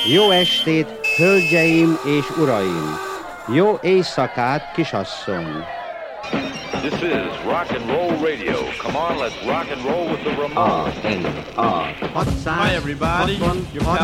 Jó estét, hölgyeim és uraim! Jó éjszakát, kisasszony! This is rock and roll radio. Come on, let's rock and roll with the Ramones. What's that? Hi everybody, your pal